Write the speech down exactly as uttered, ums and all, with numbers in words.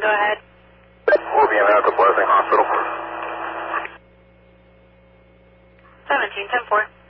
go ahead. We'll be in at the Blessing Hospital. seventeen ten four.